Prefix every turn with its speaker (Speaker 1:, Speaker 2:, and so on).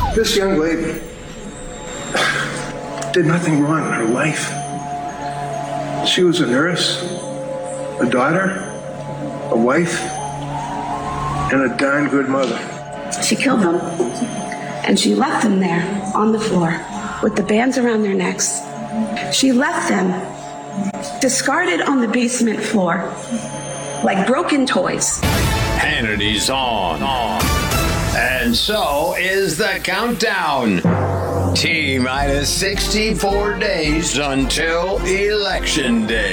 Speaker 1: This young lady did nothing wrong in her life. She was a nurse, a daughter, a wife, and a darn good mother.
Speaker 2: She killed them, and she left them there on the floor with the bands around their necks. She left them discarded on the basement floor like broken toys.
Speaker 3: Hannity's on. And so is the countdown. T-minus 64 days until Election Day.